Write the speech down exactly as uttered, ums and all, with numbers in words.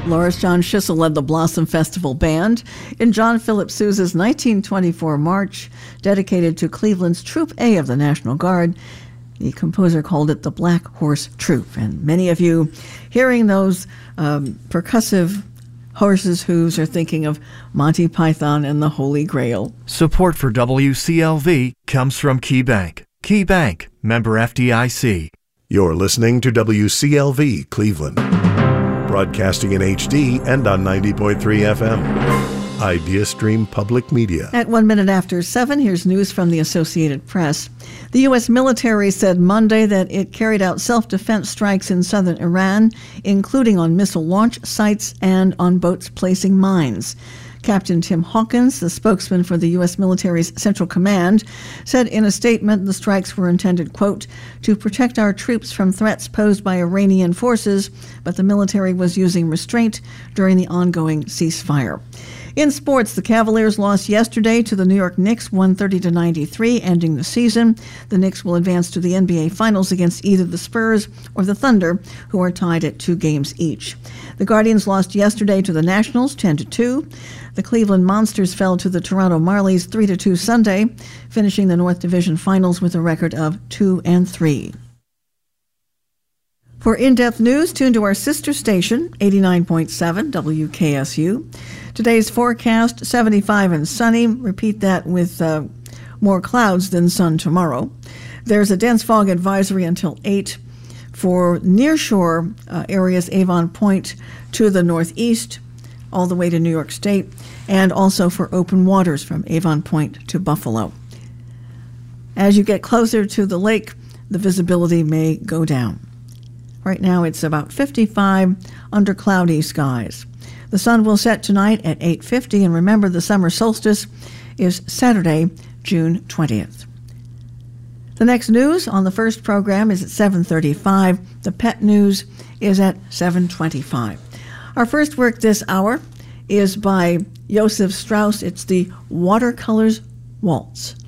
Loris John Schissel led the Blossom Festival Band in John Philip Sousa's nineteen twenty-four march, dedicated to Cleveland's Troop A of the National Guard. The composer called it the Black Horse Troop. And many of you hearing those um, percussive horses' hooves are thinking of Monty Python and the Holy Grail. Support for W C L V comes from KeyBank. KeyBank, member F D I C. You're listening to W C L V Cleveland, broadcasting in H D and on ninety point three F M. IdeaStream Public Media. At one minute after seven, here's news from the Associated Press. The U S military said Monday that it carried out self-defense strikes in southern Iran, including on missile launch sites and on boats placing mines. Captain Tim Hawkins, the spokesman for the U S military's Central Command, said in a statement the strikes were intended, quote, to protect our troops from threats posed by Iranian forces, but the military was using restraint during the ongoing ceasefire. In sports, the Cavaliers lost yesterday to the New York Knicks one thirty to ninety-three, ending the season. The Knicks will advance to the N B A Finals against either the Spurs or the Thunder, who are tied at two games each. The Guardians lost yesterday to the Nationals ten to two. The Cleveland Monsters fell to the Toronto Marlies three to two Sunday, finishing the North Division Finals with a record of two and three. For in-depth news, tune to our sister station, eighty-nine point seven W K S U. Today's forecast, seventy-five and sunny. Repeat that with uh, more clouds than sun tomorrow. There's a dense fog advisory until eight for nearshore uh, areas, Avon Point to the northeast, all the way to New York State, and also for open waters from Avon Point to Buffalo. As you get closer to the lake, the visibility may go down. Right now it's about fifty-five under cloudy skies. The sun will set tonight at eight fifty, and remember the summer solstice is Saturday, June twentieth. The next news on the first program is at seven thirty-five. The pet news is at seven twenty-five. Our first work this hour is by Joseph Strauss. It's the Watercolors Waltz.